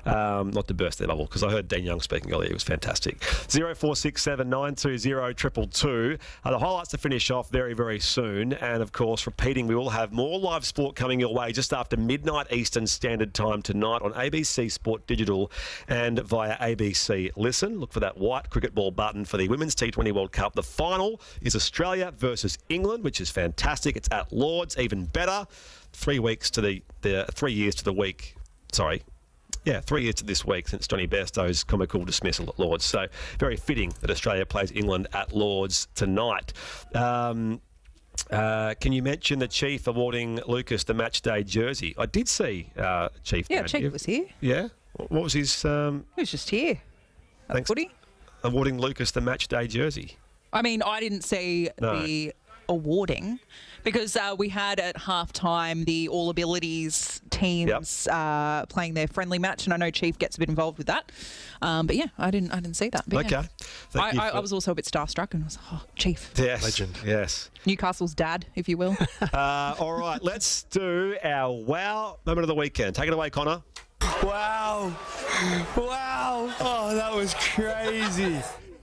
not to burst their bubble, because I heard Dean Young speaking earlier. It was fantastic. 0467 920 222. The highlights to finish off very, very soon. And, of course, repeating, we will have more live sport coming your way just after midnight Eastern Standard Time tonight on ABC Sport Digital and via ABC Listen. Look for that white cricket ball button for the Women's T20 World Cup. The final is Australia versus England, which is fantastic. It's at Lords, even better. 3 weeks to the 3 years to the week. Sorry. Yeah, 3 years to this week since Johnny Bairstow's comical dismissal at Lords. So very fitting that Australia plays England at Lords tonight. Can you mention the Chief awarding Lucas the match day jersey? I did see Chief. Yeah, Chief was here. Yeah? What was his... He was just here. Thanks. Footy. Awarding Lucas the match day jersey. I mean, I didn't see the awarding because we had at halftime the All Abilities teams playing their friendly match, and I know Chief gets a bit involved with that. But yeah, I didn't see that. But okay. Yeah. I was also a bit starstruck and was like, oh, Chief. Yes. Legend. Yes. Newcastle's dad, if you will. All right, let's do our wow moment of the weekend. Take it away, Connor. Wow. Wow. Oh, that was crazy.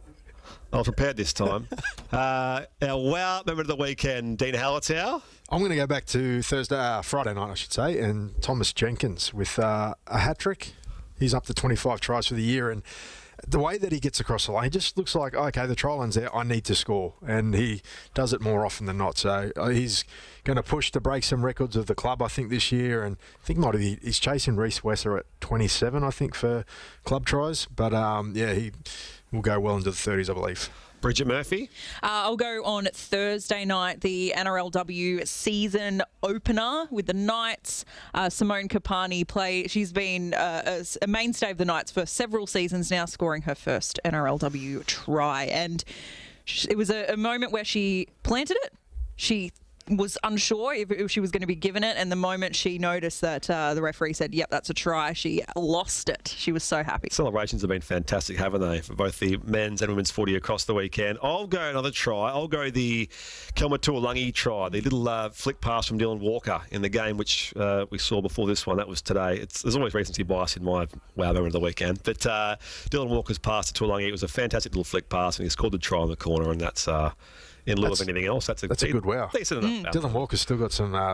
I was prepared this time. Our wow moment of the weekend, Dean Hallertau. I'm going to go back to Friday night, I should say, and Thomas Jenkins with a hat-trick. He's up to 25 tries for the year, and the way that he gets across the line, he just looks like, okay, the try line's there, I need to score, and he does it more often than not. So he's going to push to break some records of the club, I think, this year, and I think he's chasing Reece Wesser at 27, I think, for club tries. But, he will go well into the 30s, I believe. Bridget Murphy. I'll go on Thursday night, the NRLW season opener with the Knights. Simone Kapani she's been a mainstay of the Knights for several seasons now, scoring her first NRLW try. And it was a moment where she planted it. She was unsure if she was going to be given it, and the moment she noticed that the referee said, yep, that's a try, she lost it. She was so happy. Celebrations have been fantastic, haven't they, for both the men's and women's footy across the weekend. I'll go another try. I'll go the Kelma Tuolangi try, the little flick pass from Dylan Walker in the game, which we saw before this one. That was today. There's always recency bias in my wow moment of the weekend. But Dylan Walker's pass to Tuolangi, it was a fantastic little flick pass, and he scored the try in the corner, and that's... in lieu of anything else, that's a good wow. Decent enough. Dylan Walker's still got some